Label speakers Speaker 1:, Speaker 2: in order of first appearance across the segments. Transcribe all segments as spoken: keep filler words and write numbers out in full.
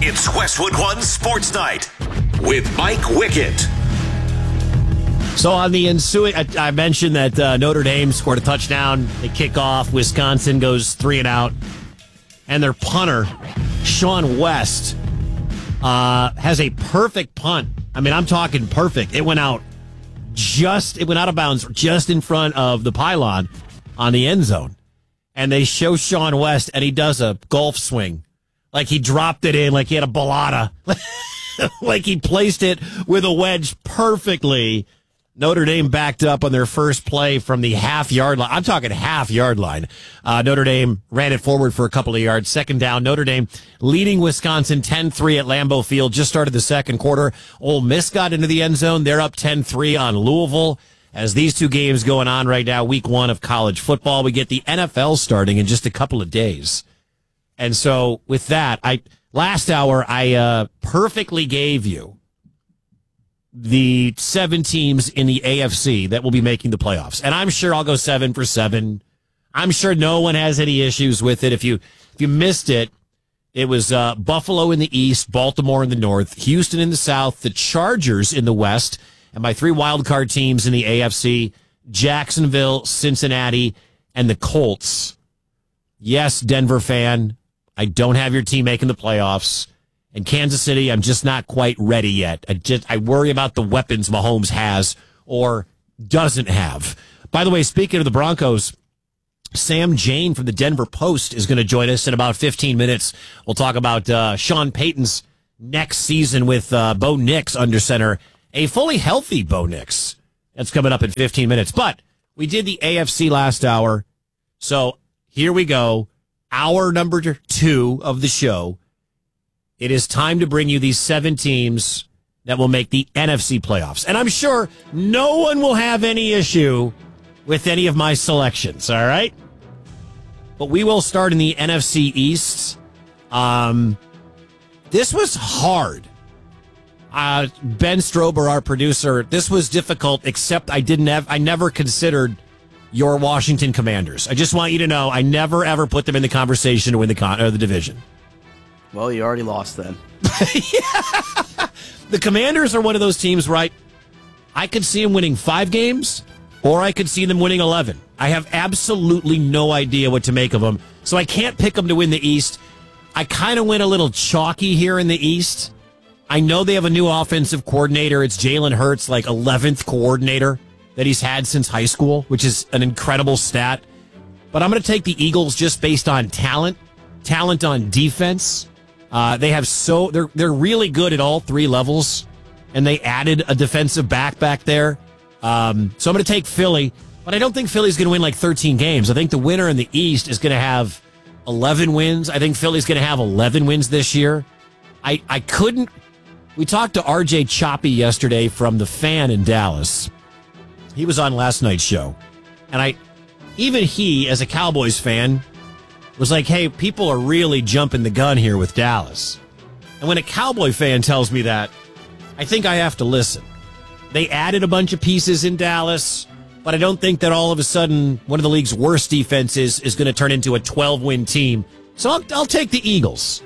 Speaker 1: It's Westwood One Sports Night with Mike Wickett.
Speaker 2: So on the ensuing, I, I mentioned that uh, Notre Dame scored a touchdown. They kick off. Wisconsin goes three and out. And their punter, Sean West, uh, has a perfect punt. I mean, I'm talking perfect. It went out just, it went out of bounds just in front of the pylon on the end zone. And they show Sean West, and he does a golf swing. Like he dropped it in, like he had a balata. Like he placed it with a wedge perfectly. Notre Dame backed up on their first play from the half-yard line. I'm talking half-yard line. Uh, Notre Dame ran it forward for a couple of yards. Second down, Notre Dame leading Wisconsin ten three at Lambeau Field. Just started the second quarter. Ole Miss got into the end zone. They're up ten three on Louisville. As these two games going on right now, week one of college football, we get the N F L starting in just a couple of days. And so with that, I last hour, I uh, perfectly gave you the seven teams in the A F C that will be making the playoffs. And I'm sure I'll go seven for seven. I'm sure no one has any issues with it. If you if you missed it, it was uh, Buffalo in the East, Baltimore in the North, Houston in the South, the Chargers in the West, and my three wildcard teams in the A F C, Jacksonville, Cincinnati, and the Colts. Yes, Denver fan, I don't have your team making the playoffs. And Kansas City, I'm just not quite ready yet. I just I worry about the weapons Mahomes has or doesn't have. By the way, speaking of the Broncos, Sam Jane from the Denver Post is going to join us in about fifteen minutes. We'll talk about uh, Sean Payton's next season with uh, Bo Nix under center. A fully healthy Bo Nix. That's coming up in fifteen minutes. But we did the A F C last hour. So here we go. Hour number two of the show. It is time to bring you these seven teams that will make the N F C playoffs. And I'm sure no one will have any issue with any of my selections, all right? But we will start in the N F C East. Um, this was hard. Uh, Ben Strober, our producer, this was difficult, except I didn't have, I never considered your Washington Commanders. I just want you to know I never, ever put them in the conversation to win the, con- or the division.
Speaker 3: Well, you already lost then.
Speaker 2: Yeah. The Commanders are one of those teams, right? I could see them winning five games, or I could see them winning eleven. I have absolutely no idea what to make of them, so I can't pick them to win the East. I kind of went a little chalky here in the East. I know they have a new offensive coordinator. It's Jalen Hurts, like eleventh coordinator that he's had since high school, which is an incredible stat. But I'm going to take the Eagles just based on talent, talent on defense. Uh, they have so they're they're really good at all three levels, and they added a defensive back back there. Um, so I'm going to take Philly, but I don't think Philly's going to win like thirteen games. I think the winner in the East is going to have eleven wins. I think Philly's going to have eleven wins this year. I I couldn't. We talked to R J Choppy yesterday from The Fan in Dallas. He was on last night's show, and I even he as a Cowboys fan was like, hey, people are really jumping the gun here with Dallas. And when a Cowboy fan tells me that, I think I have to listen. They added a bunch of pieces in Dallas, but I don't think that all of a sudden one of the league's worst defenses is going to turn into a twelve-win team. So I'll, I'll take the Eagles.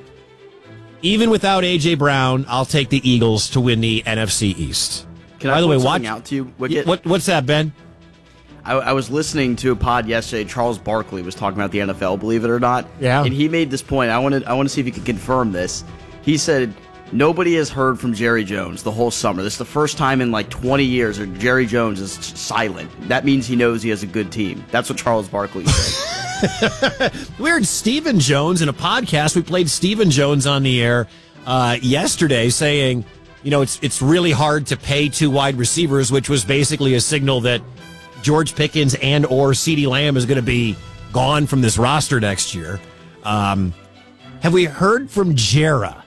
Speaker 2: Even without A J. Brown, I'll take the Eagles to win the N F C East.
Speaker 3: Can
Speaker 2: By
Speaker 3: I
Speaker 2: the
Speaker 3: point
Speaker 2: way,
Speaker 3: something
Speaker 2: watch,
Speaker 3: out to you, Wicket?
Speaker 2: What, what's that, Ben?
Speaker 3: I, I was listening to a pod yesterday. Charles Barkley was talking about the N F L, believe it or not.
Speaker 2: Yeah.
Speaker 3: And he made this point. I wanted I want to see if he could confirm this. He said, nobody has heard from Jerry Jones the whole summer. This is the first time in like twenty years that Jerry Jones is silent. That means he knows he has a good team. That's what Charles Barkley said.
Speaker 2: We heard Stephen Jones in a podcast. We played Stephen Jones on the air uh, yesterday saying, you know, it's it's really hard to pay two wide receivers, which was basically a signal that George Pickens and or CeeDee Lamb is going to be gone from this roster next year. Um, have we heard from Jera?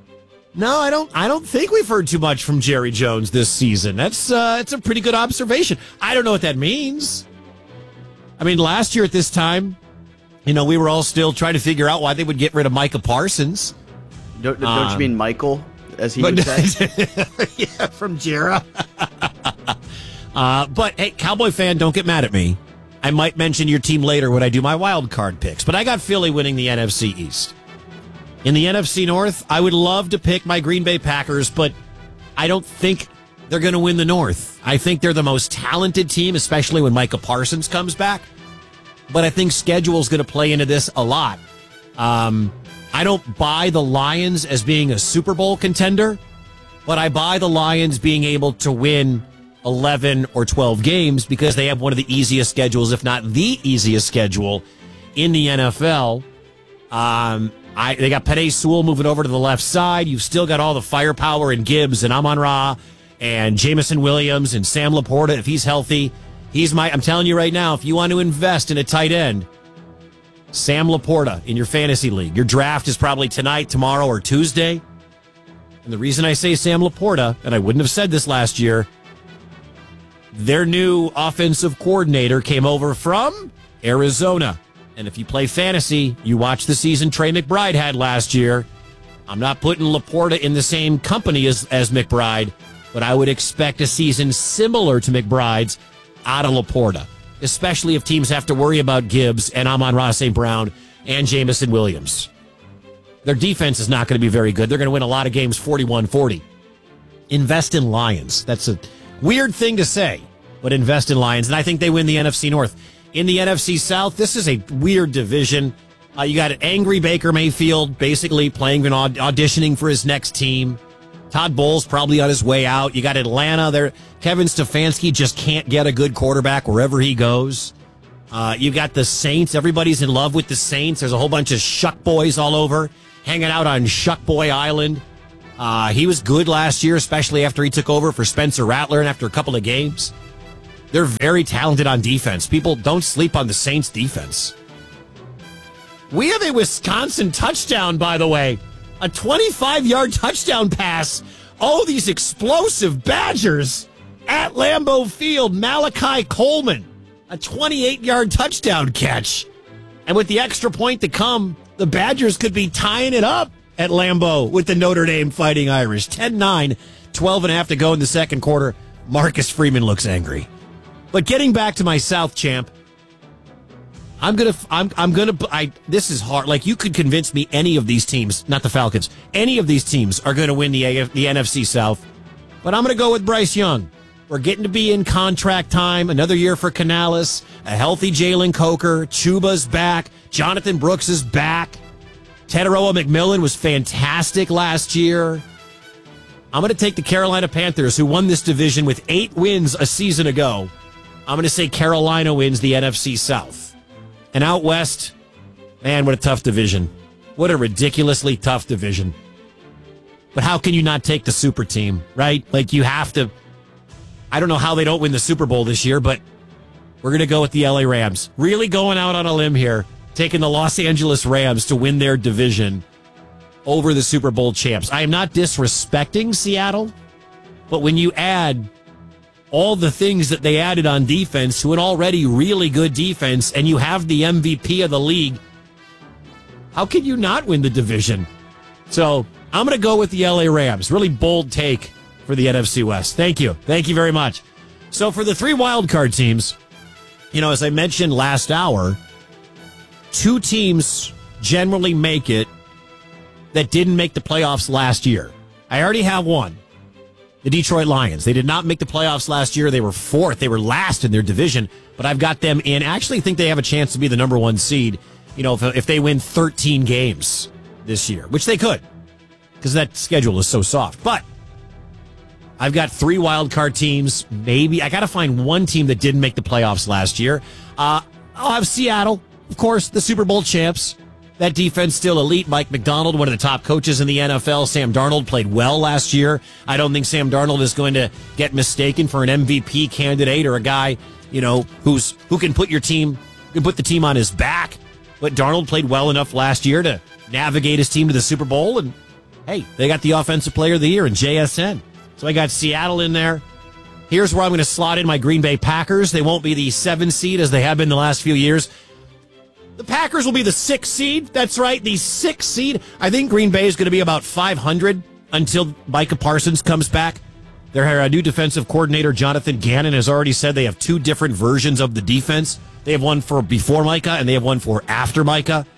Speaker 2: No, I don't. I don't think we've heard too much from Jerry Jones this season. That's uh, that's a pretty good observation. I don't know what that means. I mean, last year at this time, you know, we were all still trying to figure out why they would get rid of Micah Parsons.
Speaker 3: Don't, don't
Speaker 2: um,
Speaker 3: you mean Michael, as he
Speaker 2: but,
Speaker 3: would say?
Speaker 2: Yeah, from Jera. Uh, but, hey, Cowboy fan, don't get mad at me. I might mention your team later when I do my wild card picks. But I got Philly winning the N F C East. In the N F C North, I would love to pick my Green Bay Packers, but I don't think they're going to win the North. I think they're the most talented team, especially when Micah Parsons comes back. But I think schedule is going to play into this a lot. Um, I don't buy the Lions as being a Super Bowl contender, but I buy the Lions being able to win eleven or twelve games because they have one of the easiest schedules, if not the easiest schedule in the N F L. Um, I, they got Penei Sewell moving over to the left side. You've still got all the firepower in Gibbs and Amon-Ra and Jameson Williams and Sam Laporta if he's healthy. He's my. I'm telling you right now, if you want to invest in a tight end, Sam Laporta in your fantasy league. Your draft is probably tonight, tomorrow, or Tuesday. And the reason I say Sam Laporta, and I wouldn't have said this last year, their new offensive coordinator came over from Arizona. And if you play fantasy, you watch the season Trey McBride had last year. I'm not putting Laporta in the same company as, as McBride, but I would expect a season similar to McBride's out of Laporta, especially if teams have to worry about Gibbs and Amon-Ra Saint Brown and Jameson Williams. Their defense is not going to be very good. They're going to win a lot of games forty-one forty. Invest in Lions. That's a weird thing to say, but invest in Lions. And I think they win the N F C North. In the N F C South, this is a weird division. Uh, you got an angry Baker Mayfield basically playing and aud- auditioning for his next team. Todd Bowles probably on his way out. You got Atlanta there. Kevin Stefanski just can't get a good quarterback wherever he goes. Uh, you got the Saints. Everybody's in love with the Saints. There's a whole bunch of Shuck Boys all over, hanging out on Shuck Boy Island. Uh, he was good last year, especially after he took over for Spencer Rattler and after a couple of games. They're very talented on defense. People don't sleep on the Saints' defense. We have a Wisconsin touchdown, by the way. A twenty-five-yard touchdown pass. Oh, these explosive Badgers at Lambeau Field. Malachi Coleman, a twenty-eight-yard touchdown catch. And with the extra point to come, the Badgers could be tying it up at Lambeau with the Notre Dame Fighting Irish. ten nine, twelve and a half to go in the second quarter. Marcus Freeman looks angry. But getting back to my South champ, I'm gonna, I'm, I'm gonna, I, this is hard. Like, you could convince me any of these teams, not the Falcons, any of these teams are gonna win the A F, the N F C South. But I'm gonna go with Bryce Young. We're getting to be in contract time. Another year for Canales, a healthy Jalen Coker, Chuba's back, Jonathan Brooks is back. Teteroa McMillan was fantastic last year. I'm gonna take the Carolina Panthers, who won this division with eight wins a season ago. I'm gonna say Carolina wins the N F C South. And out west, man, what a tough division. What a ridiculously tough division. But how can you not take the super team, right? Like, you have to. I don't know how they don't win the Super Bowl this year, but we're going to go with the L A Rams. Really going out on a limb here, taking the Los Angeles Rams to win their division over the Super Bowl champs. I am not disrespecting Seattle, but when you add all the things that they added on defense to an already really good defense, and you have the M V P of the league, how can you not win the division? So I'm going to go with the L A Rams. Really bold take for the N F C West. Thank you. Thank you very much. So for the three wildcard teams, you know, as I mentioned last hour, two teams generally make it that didn't make the playoffs last year. I already have one. The Detroit Lions. They did not make the playoffs last year. They were fourth. They were last in their division, but I've got them in. I actually think they have a chance to be the number one seed, you know, if, if they win thirteen games this year, which they could, because that schedule is so soft. But I've got three wild card teams. Maybe I got to find one team that didn't make the playoffs last year. Uh, I'll have Seattle, of course, the Super Bowl champs. That defense still elite. Mike McDonald, one of the top coaches in the N F L. Sam Darnold played well last year. I don't think Sam Darnold is going to get mistaken for an M V P candidate or a guy, you know, who's who can put your team, can put the team on his back. But Darnold played well enough last year to navigate his team to the Super Bowl. And hey, they got the Offensive Player of the Year in J S N. So I got Seattle in there. Here's where I'm going to slot in my Green Bay Packers. They won't be the seven seed as they have been the last few years. The Packers will be the sixth seed. That's right, the sixth seed. I think Green Bay is going to be about five hundred until Micah Parsons comes back. Their uh, new defensive coordinator, Jonathan Gannon, has already said they have two different versions of the defense. They have one for before Micah, and they have one for after Micah.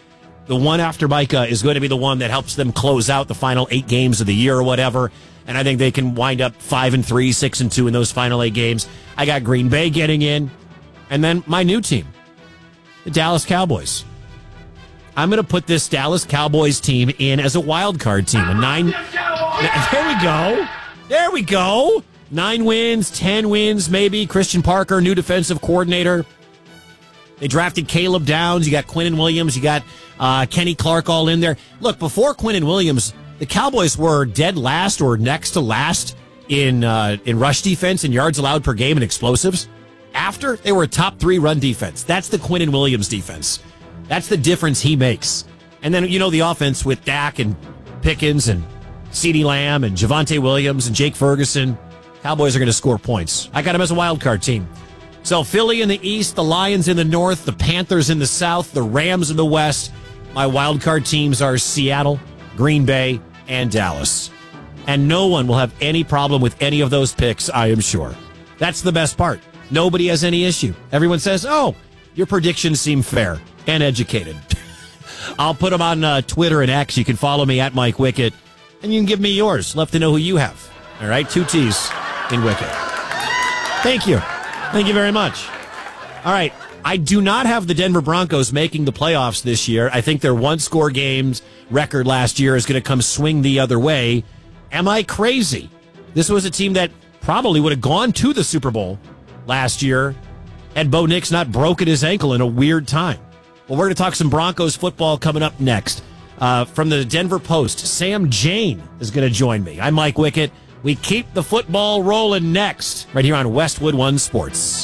Speaker 2: The one after Micah is going to be the one that helps them close out the final eight games of the year or whatever. And I think they can wind up five and three, six and two in those final eight games. I got Green Bay getting in. And then my new team, the Dallas Cowboys. I'm going to put this Dallas Cowboys team in as a wild card team. A nine. There we go. There we go. Nine wins, ten wins, maybe. Christian Parker, new defensive coordinator. They drafted Caleb Downs. You got Quinnen Williams. You got uh, Kenny Clark all in there. Look, before Quinnen Williams, the Cowboys were dead last or next to last in uh, in rush defense and yards allowed per game and explosives. After, they were a top three run defense. That's the Quinnen Williams defense. That's the difference he makes. And then, you know, the offense with Dak and Pickens and CeeDee Lamb and Javonte Williams and Jake Ferguson. Cowboys are going to score points. I got them as a wild card team. So Philly in the East, the Lions in the North, the Panthers in the South, the Rams in the West. My wild card teams are Seattle, Green Bay, and Dallas. And no one will have any problem with any of those picks, I am sure. That's the best part. Nobody has any issue. Everyone says, oh, your predictions seem fair and educated. I'll put them on uh, Twitter and X. You can follow me at Mike Wickett, and you can give me yours. Love to know who you have. All right, two T's in Wickett. Thank you. Thank you very much. All right, I do not have the Denver Broncos making the playoffs this year. I think their one-score games record last year is going to come swing the other way. Am I crazy? This was a team that probably would have gone to the Super Bowl last year had Bo Nix not broken his ankle in a weird time. Well, we're going to talk some Broncos football coming up next. Uh, from the Denver Post, Sam Jane is going to join me. I'm Mike Wickett. We keep the football rolling next, right here on Westwood One Sports.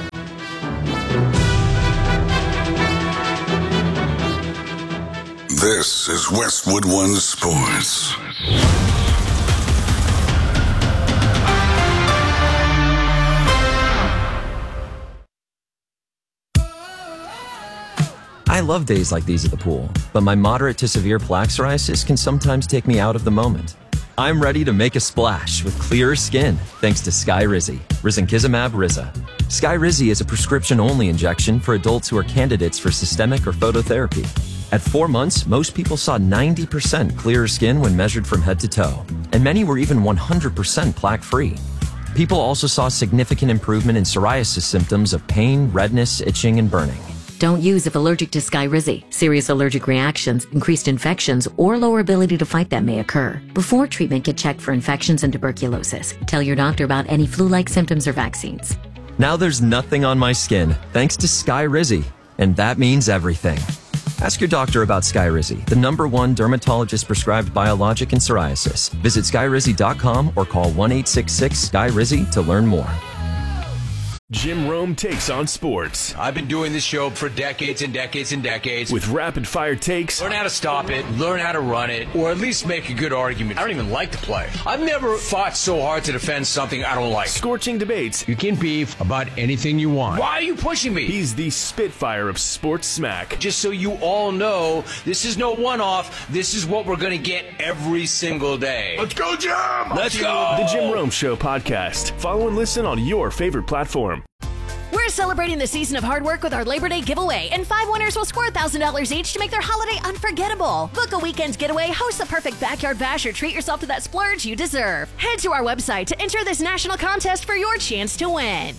Speaker 4: This is Westwood One Sports.
Speaker 5: I love days like these at the pool, but my moderate to severe plaque psoriasis can sometimes take me out of the moment. I'm ready to make a splash with clearer skin thanks to Skyrizi, risankizumab Riza. Skyrizi is a prescription-only injection for adults who are candidates for systemic or phototherapy. At four months, most people saw ninety percent clearer skin when measured from head to toe, and many were even one hundred percent plaque-free. People also saw significant improvement in psoriasis symptoms of pain, redness, itching, and burning.
Speaker 6: Don't use if allergic to Skyrizi. Serious allergic reactions, increased infections, or lower ability to fight them may occur. Before treatment, get checked for infections and tuberculosis. Tell your doctor about any flu-like symptoms or vaccines.
Speaker 5: Now there's nothing on my skin thanks to Skyrizi, and that means everything. Ask your doctor about Skyrizi, the number one dermatologist-prescribed biologic in psoriasis. Visit skyrizi dot com or call one eight six six Skyrizi to learn more.
Speaker 7: Jim Rome takes on sports.
Speaker 8: I've been doing this show for decades and decades and decades.
Speaker 7: With rapid-fire takes.
Speaker 8: Learn how to stop it, learn how to run it, or at least make a good argument. I don't even like the play. I've never fought so hard to defend something I don't like.
Speaker 7: Scorching debates.
Speaker 8: You can beef about anything you want. Why are you pushing me?
Speaker 7: He's the Spitfire of sports smack.
Speaker 8: Just so you all know, this is no one-off. This is what we're going to get every single day.
Speaker 4: Let's go, Jim!
Speaker 8: Let's go!
Speaker 7: The Jim Rome Show podcast. Follow and listen on your favorite platform.
Speaker 9: We're celebrating the season of hard work with our Labor Day giveaway, and five winners will score one thousand dollars each to make their holiday unforgettable. Book a weekend getaway, host the perfect backyard bash, or treat yourself to that splurge you deserve. Head to our website to enter this national contest for your chance to win.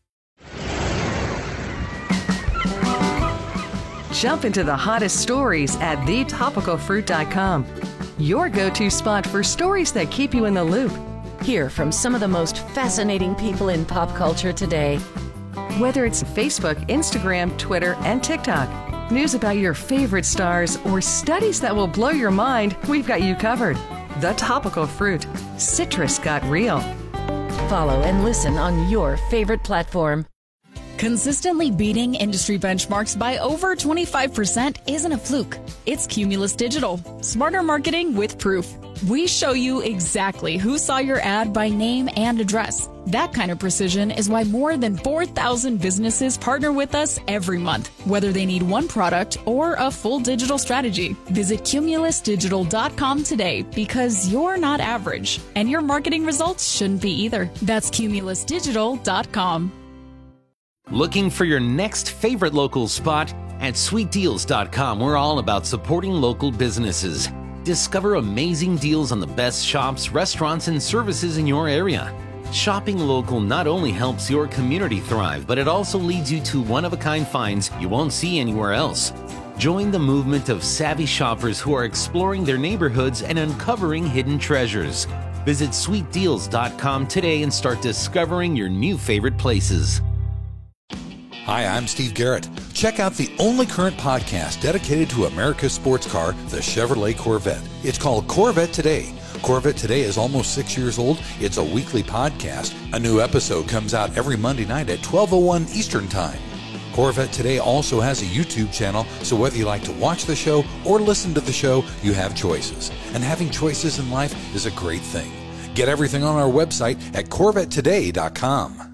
Speaker 10: Jump into the hottest stories at the topical fruit dot com. Your go-to spot for stories that keep you in the loop.
Speaker 11: Hear from some of the most fascinating people in pop culture today.
Speaker 10: Whether it's Facebook, Instagram, Twitter, and TikTok, news about your favorite stars, or studies that will blow your mind, we've got you covered. The Topical Fruit. Citrus got real.
Speaker 11: Follow and listen on your favorite platform.
Speaker 12: Consistently beating industry benchmarks by over twenty-five percent isn't a fluke. It's Cumulus Digital. Smarter marketing with proof. We show you exactly who saw your ad by name and address. That kind of precision is why more than four thousand businesses partner with us every month, whether they need one product or a full digital strategy. Visit cumulus digital dot com today, because you're not average, and your marketing results shouldn't be either. That's cumulus digital dot com.
Speaker 13: Looking for your next favorite local spot? At sweet deals dot com, we're all about supporting local businesses. Discover amazing deals on the best shops, restaurants, and services in your area. Shopping local not only helps your community thrive, but it also leads you to one-of-a-kind finds you won't see anywhere else. Join the movement of savvy shoppers who are exploring their neighborhoods and uncovering hidden treasures. Visit sweet deals dot com today and start discovering your new favorite places.
Speaker 14: Hi, I'm Steve Garrett. Check out the only current podcast dedicated to America's sports car, the Chevrolet Corvette. It's called Corvette Today. Corvette Today is almost six years old. It's a weekly podcast. A new episode comes out every Monday night at twelve oh one Eastern Time. Corvette Today also has a YouTube channel, so whether you like to watch the show or listen to the show, you have choices. And having choices in life is a great thing. Get everything on our website at corvette today dot com.